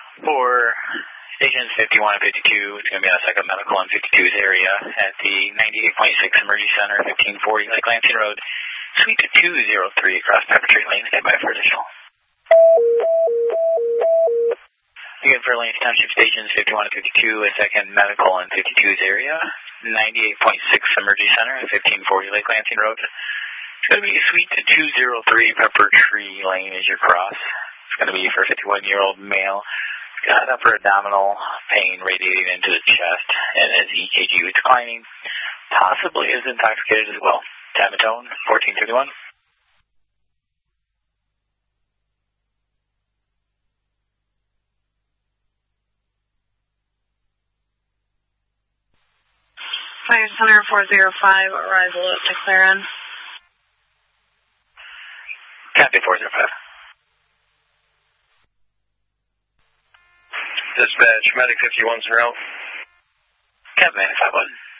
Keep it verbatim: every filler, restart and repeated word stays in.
For stations fifty-one and fifty-two, it's going to be on second medical in fifty-two's area at the ninety-eight point six Emergency Center, fifteen forty Lake Lansing Road, Suite two oh three across Pepper Tree Lane. Stand by for additional. Again, for Lansing Township stations fifty-one and fifty-two, a second medical in fifty-two's area, ninety-eight point six Emergency Center, fifteen forty Lake Lansing Road. It's going to be Suite two oh three Pepper Tree Lane as you cross. It's going to be for a fifty-one-year-old male. He's got upper abdominal pain radiating into the chest, and his E K G is declining. Possibly is intoxicated as well. Time and tone, fourteen fifty-one. Fire Center four oh five, arrival at McLaren. Copy four oh five. Dispatch, Medic fifty-one zero. Captain five one.